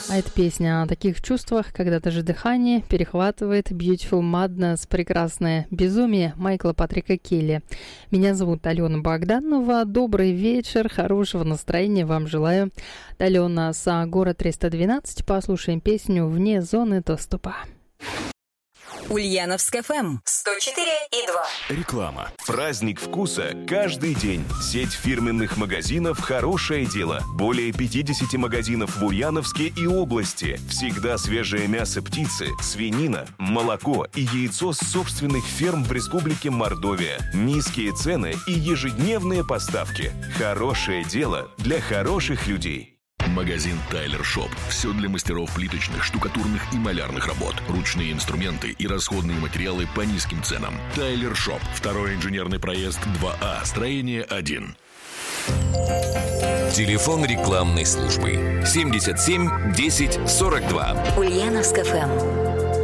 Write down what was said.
А это песня о таких чувствах, когда даже дыхание перехватывает. Beautiful Madness, прекрасное безумие Майкла Патрика Келли. Меня зовут Алена Богданова. Добрый вечер, хорошего настроения вам желаю. Далее у нас город 312. Послушаем песню «Вне зоны доступа». Ульяновск ФМ 104,2. Реклама. Праздник вкуса каждый день. Сеть фирменных магазинов «Хорошее дело». Более 50 магазинов в Ульяновске и области. Всегда свежее мясо птицы, свинина, молоко и яйцо с собственных ферм в Республике Мордовия. Низкие цены и ежедневные поставки. «Хорошее дело» для хороших людей. Магазин Тайлер Шоп. Все для мастеров плиточных, штукатурных и малярных работ. Ручные инструменты и расходные материалы по низким ценам. Тайлер Шоп. Второй инженерный проезд 2А. Строение 1. Телефон рекламной службы 77 10 42. Ульяновск ФМ.